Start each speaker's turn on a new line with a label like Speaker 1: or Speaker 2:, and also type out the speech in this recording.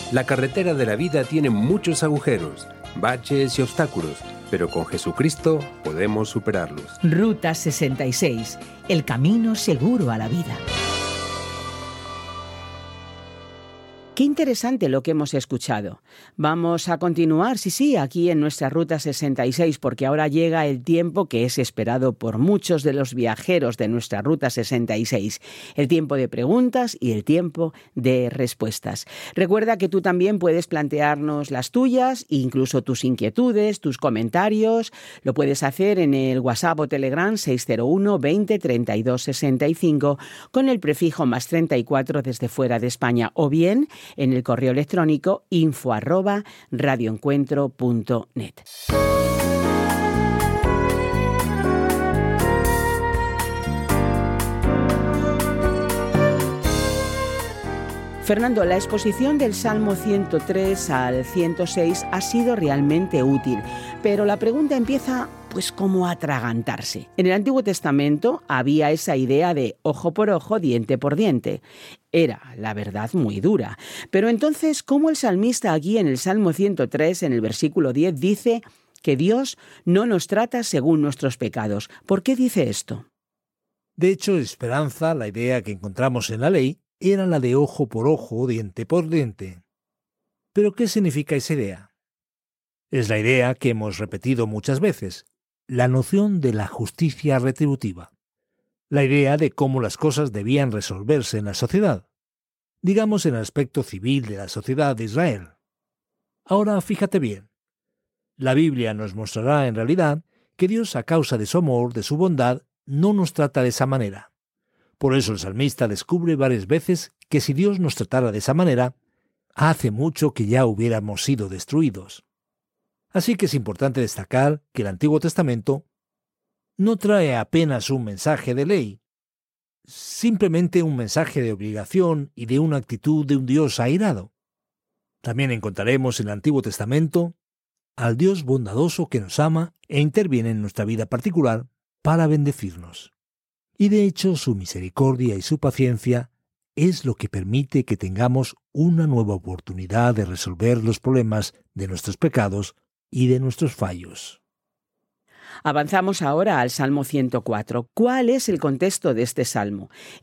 Speaker 1: La carretera de la vida tiene muchos agujeros, baches y obstáculos, pero con Jesucristo podemos superarlos.
Speaker 2: Ruta 66, el camino seguro a la vida. Qué interesante lo que hemos escuchado. Vamos a continuar, sí, aquí en nuestra Ruta 66, porque ahora llega el tiempo que es esperado por muchos de los viajeros de nuestra Ruta 66. El tiempo de preguntas y el tiempo de respuestas. Recuerda que tú también puedes plantearnos las tuyas, incluso tus inquietudes, tus comentarios. Lo puedes hacer en el WhatsApp o Telegram 601 20 32 65 con el prefijo +34 desde fuera de España, o bien en el correo electrónico info@radioencuentro.net. Fernando, la exposición del Salmo 103 al 106 ha sido realmente útil, pero la pregunta empieza como a atragantarse. En el Antiguo Testamento había esa idea de ojo por ojo, diente por diente. Era, la verdad, muy dura. Pero entonces, ¿cómo el salmista aquí en el Salmo 103, en el versículo 10, dice que Dios no nos trata según nuestros pecados? ¿Por qué dice esto?
Speaker 3: De hecho, Esperanza, la idea que encontramos en la ley, era la de ojo por ojo, diente por diente. ¿Pero qué significa esa idea? Es la idea que hemos repetido muchas veces, la noción de la justicia retributiva, la idea de cómo las cosas debían resolverse en la sociedad, digamos en el aspecto civil de la sociedad de Israel. Ahora, fíjate bien, la Biblia nos mostrará en realidad que Dios, a causa de su amor, de su bondad, no nos trata de esa manera. Por eso el salmista descubre varias veces que si Dios nos tratara de esa manera, hace mucho que ya hubiéramos sido destruidos. Así que es importante destacar que el Antiguo Testamento no trae apenas un mensaje de ley, simplemente un mensaje de obligación y de una actitud de un Dios airado. También encontraremos en el Antiguo Testamento al Dios bondadoso que nos ama e interviene en nuestra vida particular para bendecirnos. Y de hecho su misericordia y su paciencia es lo que permite que tengamos una nueva oportunidad de resolver los problemas de nuestros pecados y de nuestros fallos.
Speaker 2: Avanzamos ahora al Salmo 104. ¿Cuál es el contexto de este salmo?